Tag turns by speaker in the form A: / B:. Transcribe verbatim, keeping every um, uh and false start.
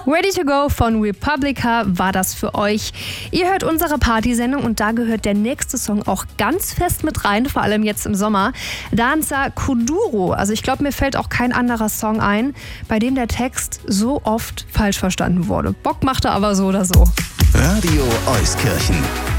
A: Ready to Go von Republica war das für euch. Ihr hört unsere Partysendung und da gehört der nächste Song auch ganz fest mit rein, vor allem jetzt im Sommer. Danza Kuduro. Also ich glaube, mir fällt auch kein anderer Song ein, bei dem der Text so oft falsch verstanden wurde. Bock macht er aber so oder so.
B: Radio Euskirchen.